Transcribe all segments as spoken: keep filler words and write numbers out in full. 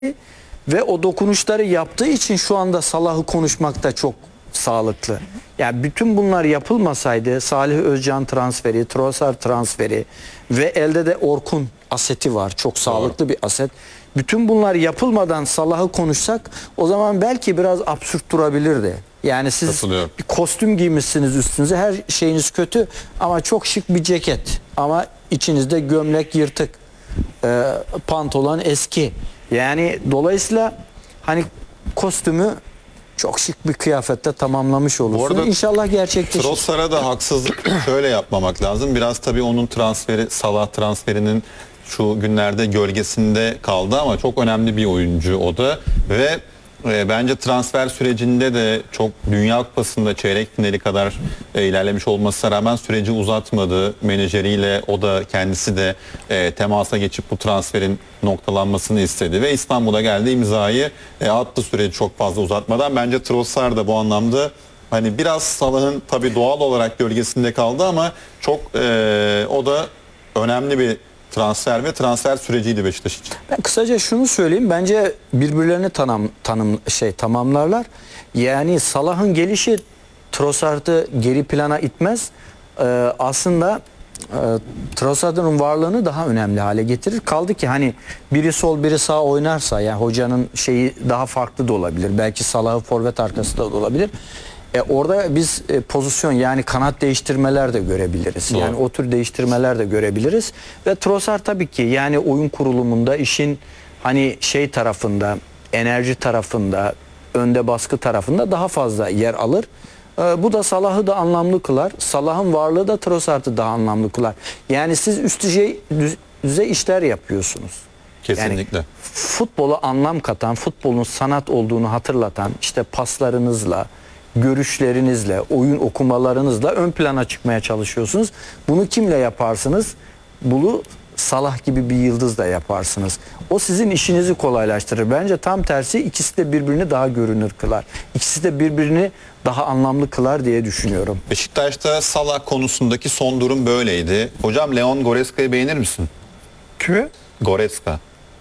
ve o dokunuşları yaptığı için şu anda Salah'ı konuşmak da çok sağlıklı. Yani bütün bunlar yapılmasaydı Salih Özcan transferi, Trossard transferi ve elde de Orkun aseti var. Çok sağlıklı Doğru. bir aset. Bütün bunlar yapılmadan Salah'ı konuşsak o zaman belki biraz absürt durabilirdi. Yani siz bir kostüm giymişsiniz üstünüze, her şeyiniz kötü ama çok şık bir ceket ama içinizde gömlek yırtık, e, pantolon eski. Yani dolayısıyla hani kostümü çok şık bir kıyafette tamamlamış olursun. İnşallah gerçekleşir. Trossard'a da haksızlık şöyle yapmamak lazım. Biraz tabii onun transferi, Salah transferinin şu günlerde gölgesinde kaldı ama çok önemli bir oyuncu o da ve e, bence transfer sürecinde de çok Dünya Kupası'nda çeyrek finali kadar e, ilerlemiş olmasına rağmen süreci uzatmadı. Menajeriyle o da kendisi de e, temasa geçip bu transferin noktalanmasını istedi ve İstanbul'a geldi, imzayı e, attı süreci çok fazla uzatmadan. Bence Trossard da bu anlamda hani biraz Salah'ın tabii doğal olarak gölgesinde kaldı ama çok e, o da önemli bir transfer ve transfer süreciydi Beşiktaş için. Ben kısaca şunu söyleyeyim. Bence birbirlerini tanım, tanım şey tamamlarlar. Yani Salah'ın gelişi Trossard'ı geri plana itmez. Ee, aslında e, Trossard'ın varlığını daha önemli hale getirir. Kaldı ki hani biri sol biri sağ oynarsa yani hocanın şeyi daha farklı da olabilir. Belki Salah'ı forvet arkasında da olabilir. E orada biz e, pozisyon yani kanat değiştirmeler de görebiliriz. Doğru. Yani o tür değiştirmeler de görebiliriz. Ve Trossard tabii ki yani oyun kurulumunda işin hani şey tarafında, enerji tarafında, önde baskı tarafında daha fazla yer alır. E, bu da Salah'ı da anlamlı kılar. Salah'ın varlığı da Trossard'ı daha anlamlı kılar. Yani siz üst düzey, düzey işler yapıyorsunuz. Kesinlikle. Yani futbola anlam katan, futbolun sanat olduğunu hatırlatan işte paslarınızla, görüşlerinizle, oyun okumalarınızla ön plana çıkmaya çalışıyorsunuz. Bunu kimle yaparsınız? Bunu Salah gibi bir yıldızla yaparsınız. O sizin işinizi kolaylaştırır. Bence tam tersi ikisi de birbirini daha görünür kılar. İkisi de birbirini daha anlamlı kılar diye düşünüyorum. Beşiktaş'ta Salah konusundaki son durum böyleydi. Hocam Leon Goreska'yı beğenir misin? Kimi? Goreska.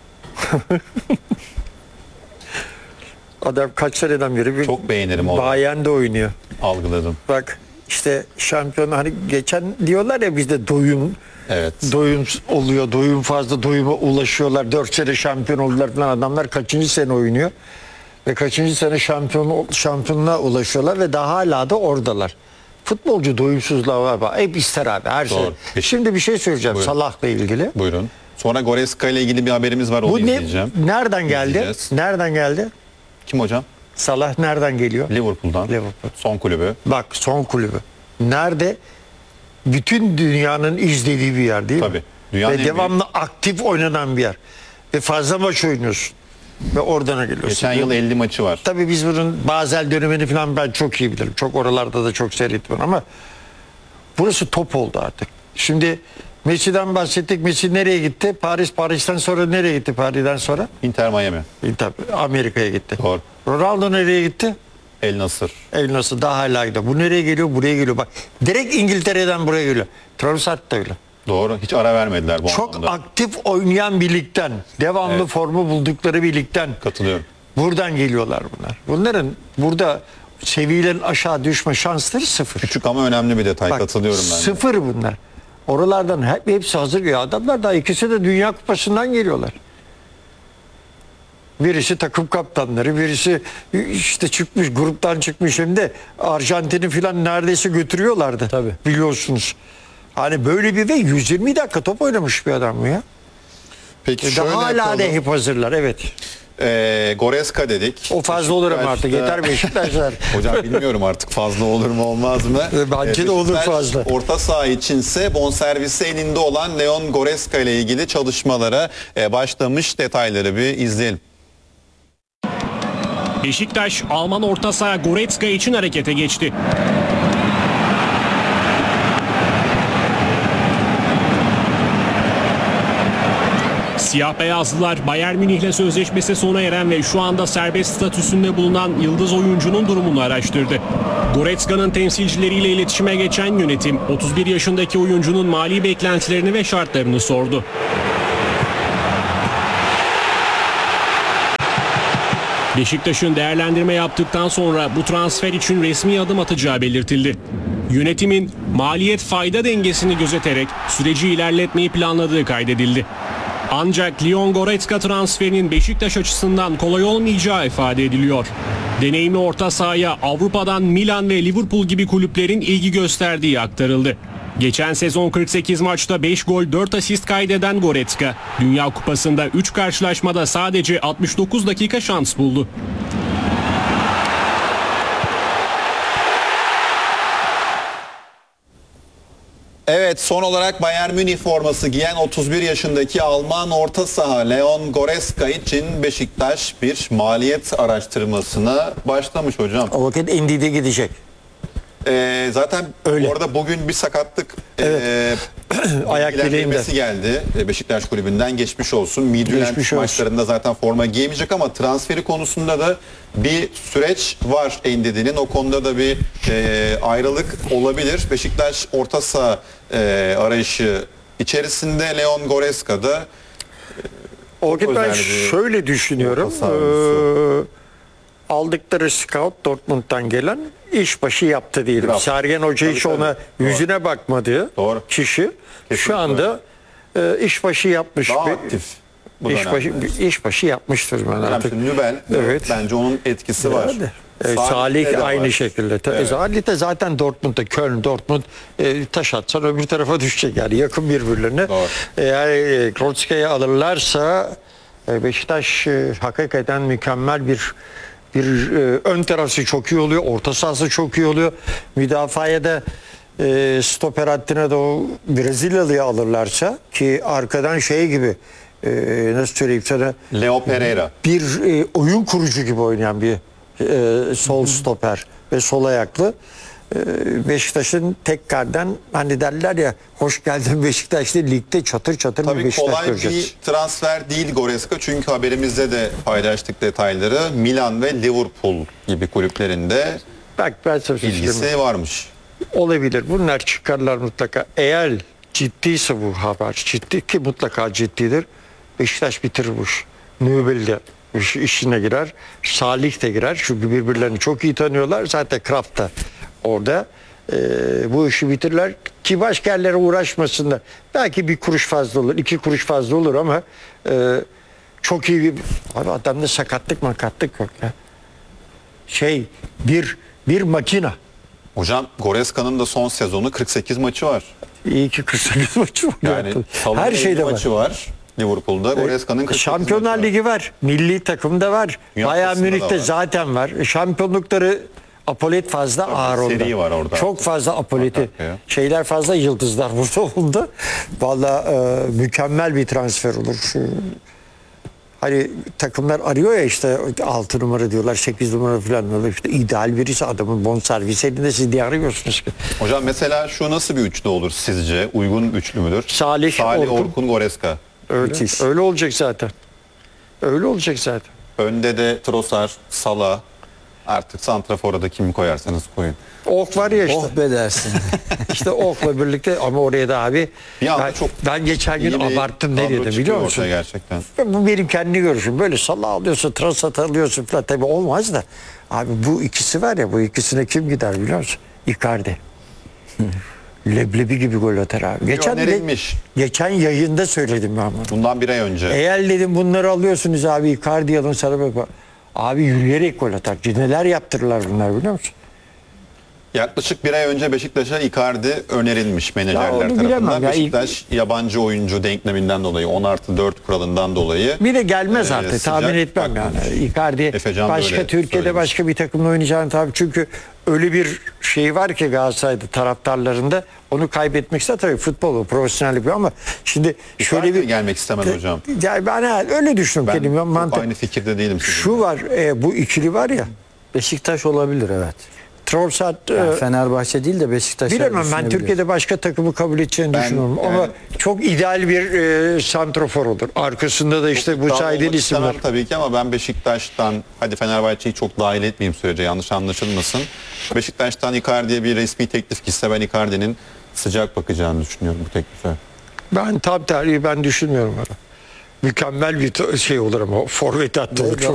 Adam kaç seneden beri bir çok beğenirim onu. Bayern'de oynuyor. Algıladım. Bak işte şampiyon hani geçen diyorlar ya bizde doyum evet. doyum oluyor, doyum fazla doyuma ulaşıyorlar. dört sene şampiyon oldular falan, adamlar kaçıncı sene oynuyor ve kaçıncı sene şampiyon şampiyonluğa ulaşıyorlar ve daha hala da oradalar. Futbolcu doyumsuzluğa var. Hep ister abi her şey. Şimdi bir şey söyleyeceğim Buyurun. Salah'la ilgili. Buyurun. Sonra Goreska ile ilgili bir haberimiz var, onu Bu izleyeceğim. Ne, nereden geldi? İzleyeceğiz. Nereden geldi? Kim hocam? Salah nereden geliyor? Liverpool'dan. Liverpool. Son kulübü. Bak son kulübü. Nerede? Bütün dünyanın izlediği bir yer değil Tabii. mi? Dünyanın ve devamlı büyük. aktif oynanan bir yer. Ve fazla maç oynuyorsun. Ve oradan geliyorsun. Geçen yıl elli maçı var. Tabii biz bunun Basel dönemini falan ben çok iyi bilirim. Çok oralarda da çok seyrettim ama burası top oldu artık. Şimdi Messi'den bahsettik. Messi nereye gitti? Paris. Paris'ten sonra nereye gitti? Paris'ten sonra? Inter Miami. Inter Amerika'ya gitti. Doğru. Ronaldo nereye gitti? El Nasır. El Nasır daha hala gidiyor. Bu nereye geliyor? Buraya geliyor. Bak direkt İngiltere'den buraya geliyor. Trossard da öyle. Doğru. Hiç ara vermediler bu Çok anlamda. aktif oynayan bir ligden, devamlı evet. formu buldukları bir ligden. Katılıyorum. Buradan geliyorlar bunlar. Bunların burada seviyelerin aşağı düşme şansları sıfır. Küçük ama önemli bir detay. Bak, katılıyorum ben de. Sıfır bunlar. Oralardan hep, hepsi hazır ya. Adamlar da ikisi de Dünya Kupası'ndan geliyorlar. Birisi takım kaptanları, birisi işte çıkmış, gruptan çıkmış, hem de Arjantin'i falan neredeyse götürüyorlardı. Tabii. Biliyorsunuz. Hani böyle bir ve yüz yirmi dakika top oynamış bir adam bu ya. Peki e şöyle hala yapalım. da hep hazırlar, evet. Ee, Goreska dedik. O fazla olur ama artık yeter Beşiktaşlar. Hocam bilmiyorum artık fazla olur mu olmaz mı? Bence ee, de olur fazla. Orta saha içinse bonservisi elinde olan Leon Goreska ile ilgili çalışmalara başlamış, detayları bir izleyelim. Beşiktaş Alman orta saha Goretzka için harekete geçti. Siyah beyazlılar Bayern Münih'le sözleşmesi sona eren ve şu anda serbest statüsünde bulunan yıldız oyuncunun durumunu araştırdı. Goretzka'nın temsilcileriyle iletişime geçen yönetim otuz bir yaşındaki oyuncunun mali beklentilerini ve şartlarını sordu. Beşiktaş'ın değerlendirme yaptıktan sonra bu transfer için resmi adım atacağı belirtildi. Yönetimin maliyet fayda dengesini gözeterek süreci ilerletmeyi planladığı kaydedildi. Ancak Leon Goretzka transferinin Beşiktaş açısından kolay olmayacağı ifade ediliyor. Deneyimli orta sahaya Avrupa'dan Milan ve Liverpool gibi kulüplerin ilgi gösterdiği aktarıldı. Geçen sezon kırk sekiz maçta beş gol dört asist kaydeden Goretzka, Dünya Kupası'nda üç karşılaşmada sadece altmış dokuz dakika şans buldu. Evet, son olarak Bayern Münih forması giyen otuz bir yaşındaki Alman orta saha Leon Goretzka için Beşiktaş bir maliyet araştırmasına başlamış hocam. O vakit Endi'de gidecek. Ee, zaten Öyle. orada bugün bir sakatlık Evet. e, Ayak bilgilendirmesi bileğinde. geldi. E, Beşiktaş kulübünden geçmiş olsun. Midtjylland Geçmiş olsun. maçlarında zaten forma giyemeyecek ama transferi konusunda da bir süreç var Endidi'nin. O konuda da bir e, ayrılık olabilir. Beşiktaş orta saha e, arayışı içerisinde Leon Goretzka'da O vakit ben özel bir şöyle düşünüyorum. orta saha oyuncusu. Ee, aldıkları scout Dortmund'dan gelen işbaşı yaptı diyelim. Bravo. Sergen Hoca Tabii, hiç tabii. ona Doğru. yüzüne bakmadığı Doğru. kişi Kesinlikle şu anda e, işbaşı yapmış. daha bir- aktif. Bu İşbaşı, dönemde. işbaşı yapmıştır ben Hocam artık. şimdi Nübel, Evet. bence onun etkisi var. Herhalde. E, Salih'te Salih de aynı var. şekilde. Ta- Evet. Salih de zaten Dortmund'da, Köln, Dortmund e, taş atsan öbür tarafa düşecek yani yakın birbirlerine. Doğru. Eğer e, Goretzka'yı alırlarsa e, Beşiktaş e, hakikaten mükemmel bir bir e, ön tarafı çok iyi oluyor, orta sahası çok iyi oluyor. Müdafaya da e, stoper hattına da o Brezilyalı'yı alırlarsa ki arkadan şey gibi e, nasıl söyleyeyim sana Leo Pereira. bir e, oyun kurucu gibi oynayan bir e, sol stoper ve sol ayaklı. E, Beşiktaş'ın tekrardan hani derler ya hoş geldin Beşiktaş'ta ligde çatır çatır bir Tabii Beşiktaş kolay göreceğiz. bir transfer değil Goretzka çünkü haberimizde de paylaştık detayları. Milan ve Liverpool gibi kulüplerinde Bak ben sana söyleyeyim. ilgisi varmış. Olabilir. Bunlar çıkarlar mutlaka. Eğer ciddiyse bu haber, ciddi ki mutlaka ciddidir. Beşiktaş bitirir bu iş. Nübel de iş- işine girer. Salih de girer. Çünkü birbirlerini çok iyi tanıyorlar. Zaten Kraft da orada. Ee, bu işi bitirirler ki başka yerlere uğraşmasınlar. Belki bir kuruş fazla olur, iki kuruş fazla olur ama e, çok iyi bir... Abi adamda sakatlık makatlık yok ya. Şey, bir bir makina. Hocam Goreska'nın da son sezonu kırk sekiz maçı var. İyi ki kırk sekiz maçı var. Yani Salah'ın her şeyde elli var. maçı var. Liverpool'da Goreska'nın kırk sekiz Şampiyonlar maçı var. Ligi var. Milli takımda var. Dünya Bayern Kupası'nda da Münih'te var. zaten var. Şampiyonlukları apolet fazla ağır onda. seri var orada. Çok fazla apoleti. Muhakkak ya. Şeyler fazla yıldızlar burada oldu. Valla e, mükemmel bir transfer olur. Şu, hani takımlar arıyor ya işte altı numara diyorlar, sekiz numara falan diyorlar. İşte ideal birisi adamın bonservisi elinde siz diye arıyorsunuz ki. Hocam mesela şu nasıl bir üçlü olur sizce? Uygun üçlü müdür? Salih, Salih Orkun. Orkun, Goretzka. Öyle, Müthiş. öyle olacak zaten. Öyle olacak zaten. Önde de Trossard, Salah. Artık santrafora da kimi koyarsanız koyun. Ok var ya işte. Oh be dersin. İşte okla birlikte ama oraya da abi Bir anda ben, çok ben geçen gün İyi bir abarttım ne kadro dedim çıkıyor biliyor ortaya musun? Gerçekten. Bu benim kendi görüşüm. Böyle Salah alıyorsun, Trossard alıyorsun falan tabii olmaz da. Abi bu ikisi var ya bu ikisine kim gider biliyor musun? Icardi. Leblebi gibi gol atar abi. Geçen, de- önerilmiş. geçen yayında söyledim ben bunu. Bundan bir ay önce. Eğer dedim bunları alıyorsunuz abi Icardi alın sana bak. Abi yürüyerek gol atar. Neler yaptırırlar bunlar biliyor musun? Yaklaşık bir ay önce Beşiktaş'a Icardi önerilmiş menajerler Ya onu tarafından. bilemem ya. Beşiktaş yabancı oyuncu denkleminden dolayı on artı dört kuralından dolayı. Bir de gelmez Ee, artık sıcak tahmin etmem bakmamış. yani. Icardi Efecan da başka öyle Türkiye'de söylemiş. başka bir takımla oynayacağını tabii çünkü öyle bir şey var ki Galatasaray'da taraftarlarında onu kaybetmek ister tabii futbol o profesyonellik bir ama şimdi şöyle Icardi bir gelmek istemez hocam. yani ben ha, öyle düşünüyorum Ben kendime çok mantık. aynı fikirde değilim sizinle. Şu var e, bu ikili var ya Beşiktaş olabilir evet. Trossard Yani e, Fenerbahçe değil de Beşiktaş'a bilemem ben düşünebilir. Türkiye'de başka takımı kabul edeceğini Ben, düşünüyorum yani- ama çok ideal bir e, santrofor olur. Arkasında da işte bu İddialı saydığın olmak isimler. istemem tabii ki ama ben Beşiktaş'tan, hadi Fenerbahçe'yi çok dahil etmeyeyim sürece yanlış anlaşılmasın. Beşiktaş'tan Icardi'ye bir resmi teklif gitse ben Icardi'nin sıcak bakacağını düşünüyorum bu teklife. Ben tam tercih ben düşünmüyorum onu. Mükemmel bir to- şey olur ama forvet hattı olur. Çok